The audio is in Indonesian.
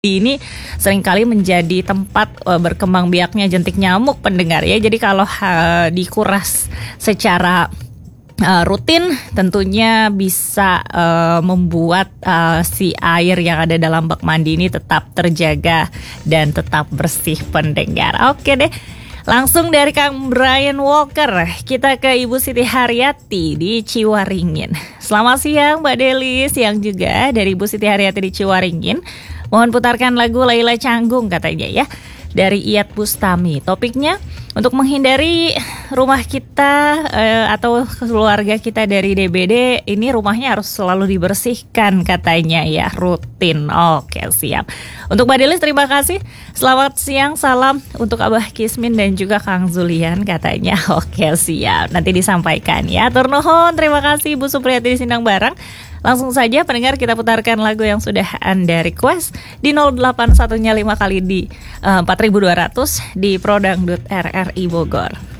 Ini seringkali menjadi tempat berkembang biaknya jentik nyamuk pendengar ya. Jadi kalau dikuras secara rutin tentunya bisa membuat si air yang ada dalam bak mandi ini tetap terjaga dan tetap bersih pendengar. Oke deh. Langsung dari Kang Brian Walker, kita ke Ibu Siti Haryati di Ciwaringin. Selamat siang Mbak Deli, siang juga dari Ibu Siti Haryati di Ciwaringin. Mohon putarkan lagu Laila Canggung katanya ya, dari Iyat Bustami. Topiknya untuk menghindari rumah kita atau keluarga kita dari DBD, ini rumahnya harus selalu dibersihkan katanya ya, rutin. Oke siap. Untuk Mbak Delis terima kasih. Selamat siang, salam untuk Abah Kismin dan juga Kang Zulian katanya. Oke siap, nanti disampaikan ya. Atur nuhun, terima kasih Ibu Supriyati di Sindang Barang. Langsung saja pendengar kita putarkan lagu yang sudah Anda request di 081-nya 5 kali di 4200 di Prodangdut RRI Bogor.